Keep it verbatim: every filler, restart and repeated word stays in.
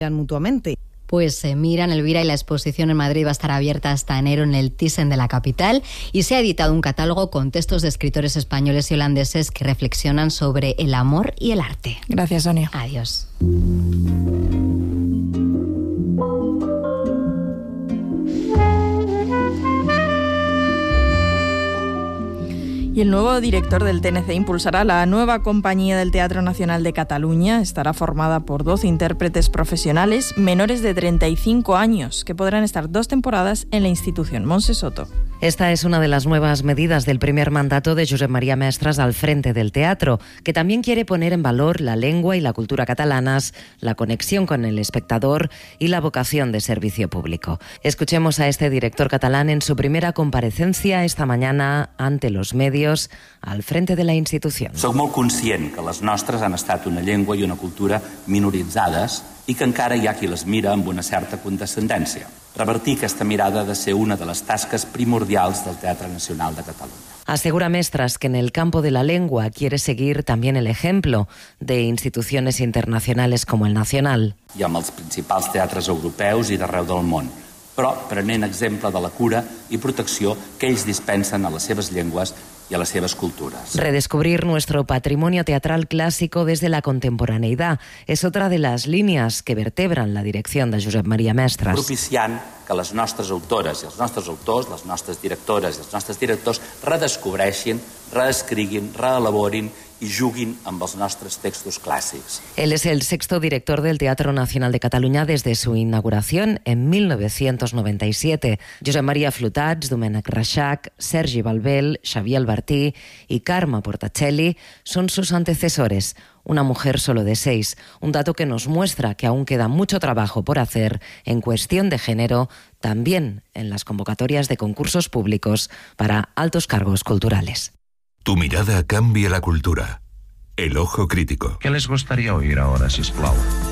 mutuamente. Pues se miran, Elvira, y la exposición en Madrid va a estar abierta hasta enero en el Thyssen de la capital, y se ha editado un catálogo con textos de escritores españoles y holandeses que reflexionan sobre el amor y el arte. Gracias, Sonia. Adiós. Y el nuevo director del T N C impulsará la nueva compañía del Teatro Nacional de Cataluña. Estará formada por doce intérpretes profesionales menores de treinta y cinco años, que podrán estar dos temporadas en la institución. Montse Soto. Esta es una de las nuevas medidas del primer mandato de Josep María Mestres al frente del teatro, que también quiere poner en valor la lengua y la cultura catalanas, la conexión con el espectador y la vocación de servicio público. Escuchemos a este director catalán en su primera comparecencia esta mañana ante los medios al frente de la institución. Soc molt conscient que les nostres han estat una llengua i una cultura minoritzades i que encara hi ha qui les mira amb una certa condescendència. Revertir aquesta mirada ha de ser una de les tasques primordials del Teatre Nacional de Catalunya. Asegura Mestres que en el campo de la lengua quiere seguir también el ejemplo de instituciones internacionales como el Nacional. I amb els principals teatres europeus i d'arreu del món, però prenent exemple de la cura i protecció que ells dispensen a les seves llengües y a las seves culturas. Redescubrir nuestro patrimonio teatral clásico desde la contemporaneidad es otra de las líneas que vertebran la dirección de Josep María Mestres. Propiciant que les nostres autores i els nostres autors, les nostres directores i els nostres directors redescobreixin, reescriguin, reelaborin y juguin amb els nostres textos clàssics. Él es el sexto director del Teatro Nacional de Cataluña desde su inauguración en mil novecientos noventa y siete. Josep María Flotats, Domènec Reixac, Sergi Balbel, Xavier Albertí y Carme Portacelli son sus antecesores. Una mujer solo de seis, un dato que nos muestra que aún queda mucho trabajo por hacer en cuestión de género, también en las convocatorias de concursos públicos para altos cargos culturales. Tu mirada cambia la cultura. El ojo crítico. ¿Qué les gustaría oír ahora, sisplau?